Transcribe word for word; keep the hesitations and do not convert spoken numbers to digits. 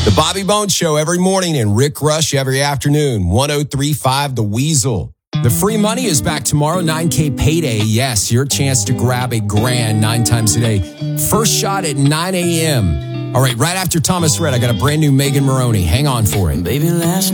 The Bobby Bones Show every morning and Rick Rush every afternoon. one oh three point five The Weasel. The free money is back tomorrow, nine K payday. Yes, your chance to grab a grand nine times a day. First shot at nine a.m. All right, right after Thomas Rhett, I got a brand new Megan Maroney. Hang on for it. Baby, last